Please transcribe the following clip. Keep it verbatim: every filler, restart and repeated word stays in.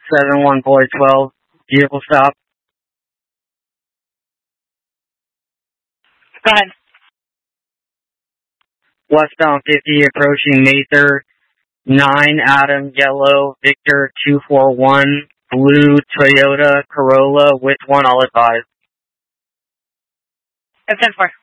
seven one four twelve, vehicle stop. Go ahead. Westbound fifty approaching Mather, nine Adam Yellow Victor two four one, blue Toyota Corolla, which one I'll advise. It's ten four.